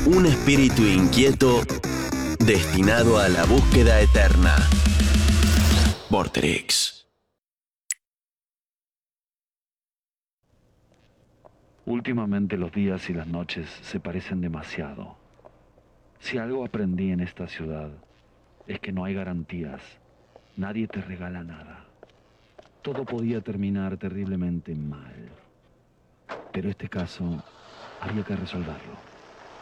Un espíritu inquieto destinado a la búsqueda eterna. Vorterix. Últimamente los días y las noches se parecen demasiado. Si algo aprendí en esta ciudad es que no hay garantías. Nadie te regala nada. Todo podía terminar terriblemente mal. Pero este caso había que resolverlo.